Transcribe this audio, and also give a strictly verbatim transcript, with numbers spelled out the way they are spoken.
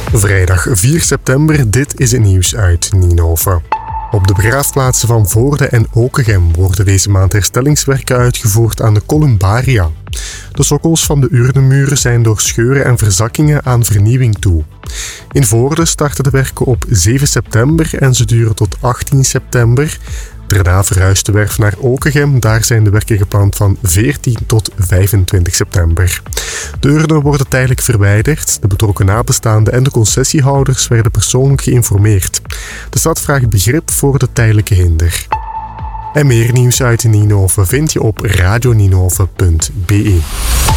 Vrijdag vier september, dit is het nieuws uit Ninove. Op de begraafplaatsen van Voorde en Okegem worden deze maand herstellingswerken uitgevoerd aan de columbaria. De sokkels van de urnenmuren zijn door scheuren en verzakkingen aan vernieuwing toe. In Voorde starten de werken op zeven september en ze duren tot achttien september. Daarna verhuist de werf naar Okegem, daar zijn de werken gepland van veertien tot vijfentwintig september. De urnen worden tijdelijk verwijderd, de betrokken nabestaanden en de concessiehouders werden persoonlijk geïnformeerd. De stad vraagt begrip voor de tijdelijke hinder. En meer nieuws uit Ninove vind je op radio ninove punt be.